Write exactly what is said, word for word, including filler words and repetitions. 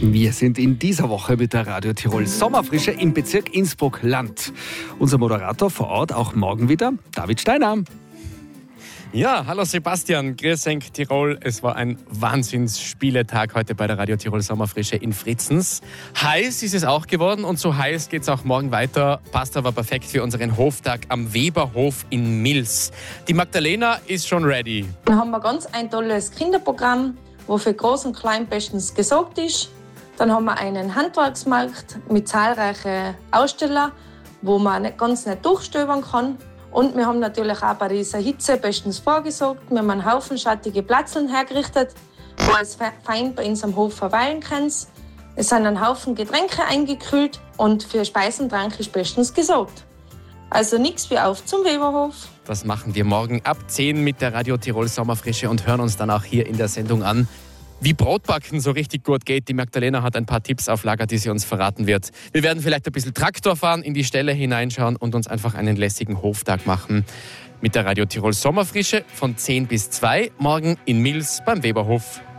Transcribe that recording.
Wir sind in dieser Woche mit der Radio Tirol Sommerfrische im Bezirk Innsbruck-Land. Unser Moderator vor Ort auch morgen wieder, David Steiner. Ja, hallo Sebastian, grüß euch Tirol. Es war ein Wahnsinnsspieletag heute bei der Radio Tirol Sommerfrische in Fritzens. Heiß ist es auch geworden und so heiß geht es auch morgen weiter. Passt aber perfekt für unseren Hoftag am Weberhof in Mils. Die Magdalena ist schon ready. Dann haben wir ganz ein tolles Kinderprogramm, wo für Groß und Klein bestens gesorgt ist. Dann haben wir einen Handwerksmarkt mit zahlreichen Ausstellern, wo man nicht ganz nicht durchstöbern kann. Und wir haben natürlich auch bei dieser Hitze bestens vorgesorgt. Wir haben einen Haufen schattige Plätzeln hergerichtet, wo ihr fein bei uns am Hof verweilen könnt. Es sind ein Haufen Getränke eingekühlt und für Speisen und Trank ist bestens gesorgt. Also nichts wie auf zum Weberhof. Das machen wir morgen ab zehn mit der Radio Tirol Sommerfrische und hören uns dann auch hier in der Sendung an, wie Brotbacken so richtig gut geht. Die Magdalena hat ein paar Tipps auf Lager, die sie uns verraten wird. Wir werden vielleicht ein bisschen Traktor fahren, in die Ställe hineinschauen und uns einfach einen lässigen Hoftag machen. Mit der Radio Tirol Sommerfrische von zehn bis zwei, morgen in Mils beim Weberhof.